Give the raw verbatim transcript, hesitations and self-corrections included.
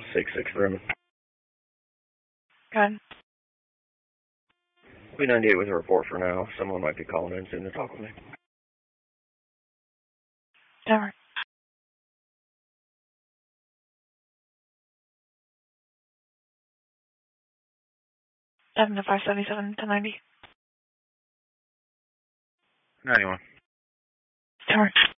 six six room. Go ahead. We ninety-eight with a report for now. Someone might be calling in soon to talk with me. Never. Seven to five seventy seven to ninety. Ninety one. Never.